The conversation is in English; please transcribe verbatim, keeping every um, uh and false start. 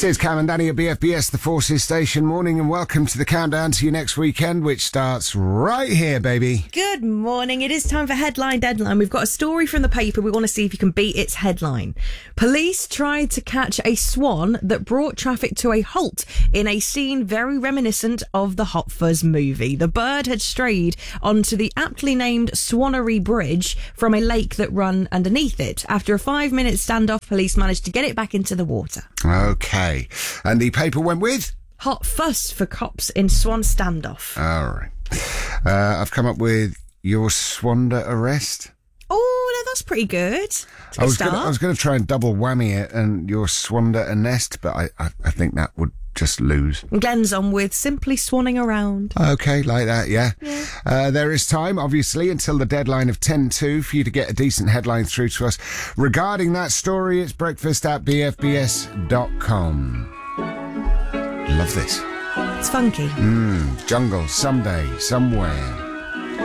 This is Cam and Danny at B F B S, the Forces Station. Morning and welcome to the countdown to your next weekend, which starts right here, baby. Good morning. It is time for Headline Deadline. We've got a story from the paper. We want to see if you can beat its headline. Police tried to catch a swan that brought traffic to a halt in a scene very reminiscent of the Hot Fuzz movie. The bird had strayed onto the aptly named Swanery Bridge from a lake that ran underneath it. After a five-minute standoff, police managed to get it back into the water. Okay. And the paper went with? Hot fuss for cops in Swan standoff. All right. Uh, I've come up with your Swanda arrest. Oh, no, that's pretty good. It's a good I was start. gonna, I was going to try and double whammy it and your Swanda a nest, but I, I, I think that would just lose. Glenn's on with simply swanning around. Okay, like that, yeah. Yeah. Uh, there is time, obviously, until the deadline of ten two for you to get a decent headline through to us. Regarding that story, it's breakfast at b f b s dot com. Love this. It's funky. Mm, jungle, someday, somewhere.